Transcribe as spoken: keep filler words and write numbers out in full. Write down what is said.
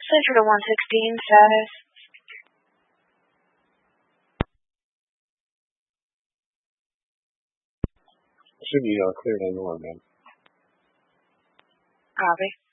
Central to one sixteen, status. Should be uh, cleared on norm, man. Copy.